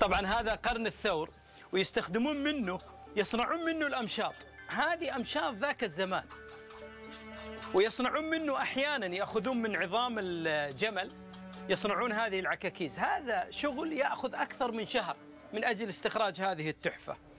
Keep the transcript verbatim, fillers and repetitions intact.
طبعا هذا قرن الثور، ويستخدمون منه، يصنعون منه الأمشاط. هذه أمشاط ذاك الزمان، ويصنعون منه أحيانا يأخذون من عظام الجمل يصنعون هذه العكاكيز. هذا شغل يأخذ أكثر من شهر من أجل استخراج هذه التحفة.